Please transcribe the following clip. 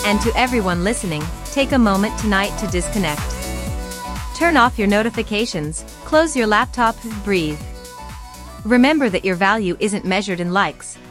And to everyone listening, take a moment tonight to disconnect. Turn off your notifications, close your laptop, breathe. Remember that your value isn't measured in likes,